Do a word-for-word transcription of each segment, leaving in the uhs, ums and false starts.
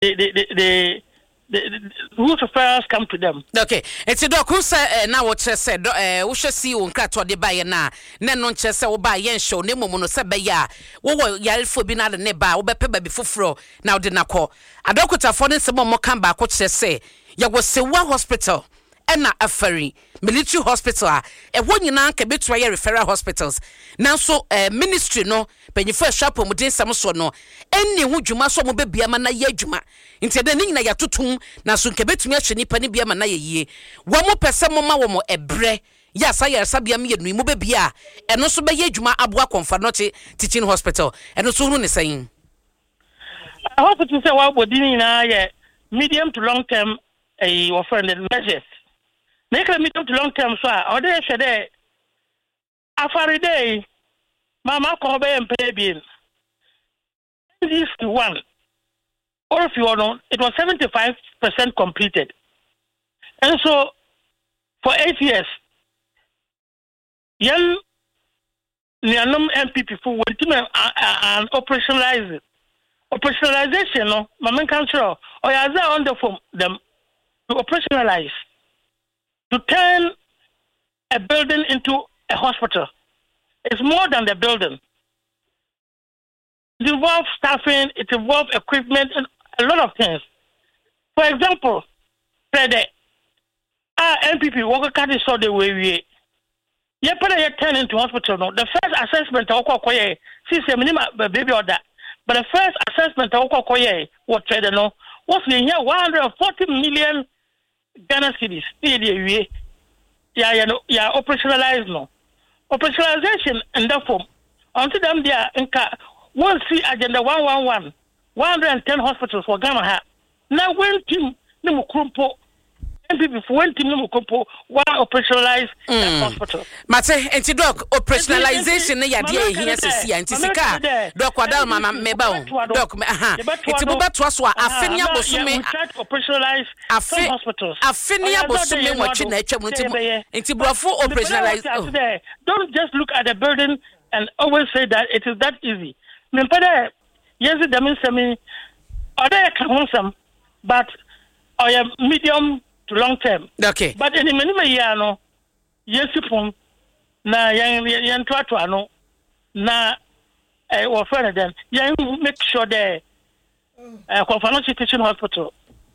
the the the, the The, the, the rules affairs come to them. Okay. It's a doc who said, now what she said, uh, we shall see on Crato de Bayana, Nanon Chessa, or by Yen show, Nemo Monosabaya, what Yal Fubina the Neba, or Pepper before fro, now did not call. I don't put a phone in some more come back, what she say. Ya was say one hospital, and not a ferry, military hospital, and one you now can be try referral hospitals. Now, so uh, ministry no, when you first shop on within some so no, any who you must so be a man yejuma. Instead of na ya tutum na so nkebe tumi ahwe nipa ne bia ma na ye wo mo pese mo ma wo mo ebre ya sa ya sabia me yenu mo be bia eno so be ye adwuma aboa Comfort Teaching Hospital eno so hu ne sayin I hope to say what body na ye medium to long term eh wo friend measures make a medium to long term so o dey hwe dey afari dey mama ko be empe bien this one. Or if you know, it was seventy-five percent completed. And so, for eight years, young Nianum M P P went to and operationalize it. Operationalization, no, Maman Council, or as I on the phone, them to operationalize, to turn a building into a hospital. It's more than the building. It involves staffing, it involves equipment, and a lot of things. For example, Fred, our M P P, Walker County saw the way we you put a turn into hospital. No, the first assessment of Okoye, since a minimum baby order, but the first assessment of Okoye was Fred, no, was in here one hundred forty million Ghana cedis. Yeah, yeah, no, yeah, operationalized, no. Operationalization in that form. Until them, they are in one see agenda one one one. one hundred ten hospitals for Ghana. Now, when team Nimukrumpo, M P P for when team Nimukrumpo, one operationalized mm. hospital. Mate, anti doc, operationalization, ya dear, here, Sisia, and Tisica, Doc Wadal, Mamma Meba, Doc, aha, it's about to us, Affinia Bosume, operationalized hospitals. Affinia Bosume, watching nature, into Brafo operationalized. Don't just look at the burden and always say that it is that easy. Mempada. Yes, that means I mean, or they can some, but I am medium to long term. Okay. But in the minimum year, no, yes, upon na young young twatwa no, na eh, or further than young make sure the uh, Comfort Teaching Hospital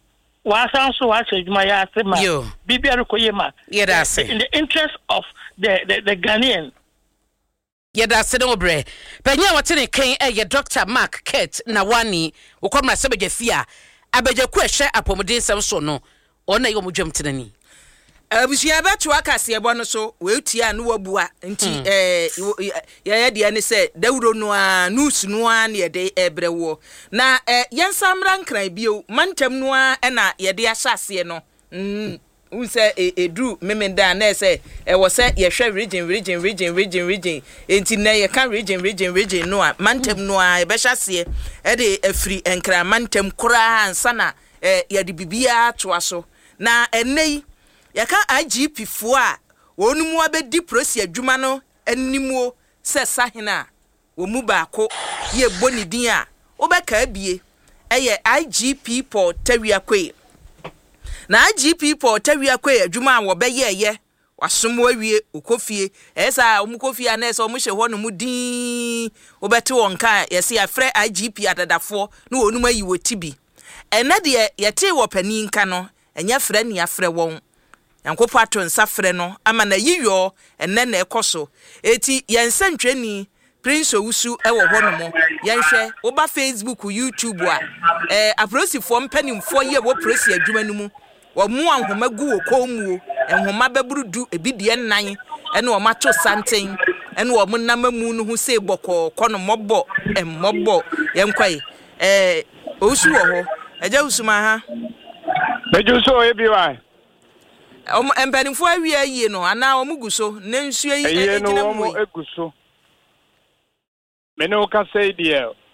was also was my asthma. Bibi Arukoyema. Yeah, that's in the interest of the the, the Ghanaian. Yeah, that's it, Obre. But yeah, what's in it? Can a Doctor Mark Kate Nawani, who come my subject fear. I bet your question upon the same so no, or na you jump to the knee. I was here about to work as a bonus, so we'll tia no bua, and eh, yeah, the any said, they would know news no one ye day every war. Now, eh, yan sam rank cry bio, mantem noa, and a ye dear sassy no. Hm. Who say a a drew memenda na say e was say ye hwe region region region region region enti na ye kan region region region no a mantem no a e be hyase e de afri enkra mantem kura ansa na e ye de bibia to aso na enei ye kan I G P fo a wonu abedi prosi adwuma no animuo se sahena wo mu ba ko ye boni din a wo be ka bie e ye I G P Paul Tawiakwe na G P Paul Tawiakwe adwuma wo be ye ye wasomo awie okofie esa omukofie na esa omuhye ho no mudin obete wonka yesi afre I G P adadafo na wonum ayi wotibi ena de yete wo pani nka no enya frɛ ne afrɛ won yankopo ato nsa frɛ no ama na yiyo enne na ekoso eti yensantweni Prince Owusu ewo ho no mo yenhwɛ oba Facebook YouTube a eh aprosifo mpanimfo ye wo prosi adwuma no mu wo mu anhoma gu wo komuo enhoma beburudu ebidie nan ene wo mato santen ene wo munamamu no hu se boko kono mobbo emmobbo yenkwai eh Owusu wo ho eja usuma ha beju so ebiwa om empanimfo awie ayi no ana omuguso ne nsuo yi ejina mu eguso meno ka say die